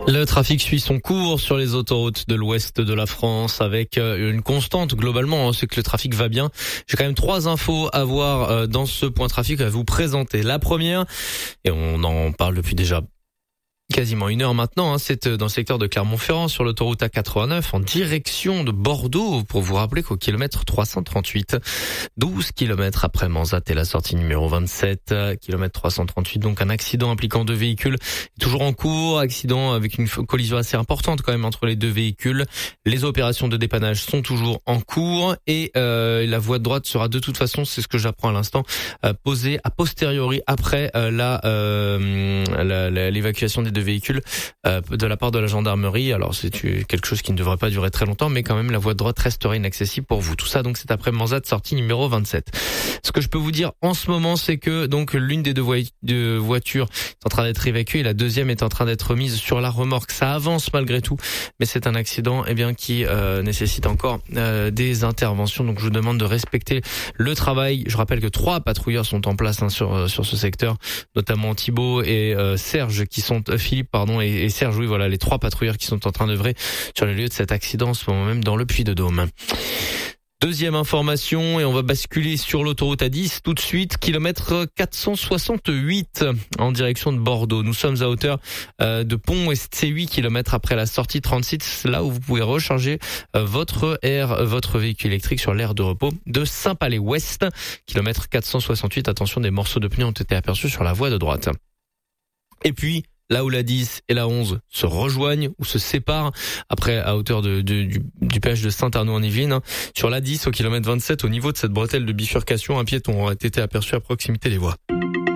Le trafic suit son cours sur les autoroutes de l'ouest de la France avec une constante globalement, c'est que le trafic va bien. J'ai quand même 3 infos à voir dans ce point trafic à vous présenter. La première, et on en parle depuis déjà quasiment 1 heure maintenant, c'est dans le secteur de Clermont-Ferrand sur l'autoroute A89 en direction de Bordeaux, pour vous rappeler qu'au kilomètre 338, 12 km après Manzat et la sortie numéro 27, kilomètre 338, donc un accident impliquant 2 véhicules est toujours en cours, accident avec une collision assez importante quand même entre les 2 véhicules. Les opérations de dépannage sont toujours en cours et la voie de droite sera de toute façon, c'est ce que j'apprends à l'instant, posée a posteriori après l'évacuation des 2 véhicules de la part de la gendarmerie. Alors c'est quelque chose qui ne devrait pas durer très longtemps, mais quand même la voie de droite resterait inaccessible pour vous. Tout ça donc c'est après Manzat, sortie numéro 27. Ce que je peux vous dire en ce moment, c'est que donc l'une des 2 voitures est en train d'être évacuée, la deuxième est en train d'être mise sur la remorque. Ça avance malgré tout, mais c'est un accident qui nécessite encore des interventions. Donc je vous demande de respecter le travail. Je rappelle que 3 patrouilleurs sont en place sur ce secteur, notamment Thibaut et Serge qui sont Philippe et Serge, oui voilà les 3 patrouilleurs qui sont en train d'œuvrer sur le lieu de cet accident en ce moment même dans le Puy-de-Dôme. Deuxième information, et on va basculer sur l'autoroute A10 tout de suite, kilomètre 468 en direction de Bordeaux. Nous sommes à hauteur de Pont et c'est 8 km après la sortie 36, là où vous pouvez recharger votre véhicule électrique sur l'aire de repos de Saint-Palais-Ouest. Kilomètre 468, attention, des morceaux de pneus ont été aperçus sur la voie de droite. Et puis, là où la 10 et la 11 se rejoignent ou se séparent, après à hauteur du péage de Saint-Arnaud en Yvelines, sur la 10 au kilomètre 27, au niveau de cette bretelle de bifurcation, un piéton a été aperçu à proximité des voies.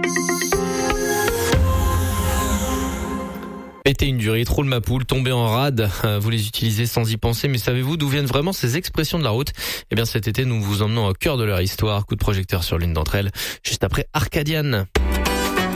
Péter une durite, roule ma poule, tomber en rade, vous les utilisez sans y penser, mais savez-vous d'où viennent vraiment ces expressions de la route ? Eh bien cet été, nous vous emmenons au cœur de leur histoire, coup de projecteur sur l'une d'entre elles, juste après Arcadian.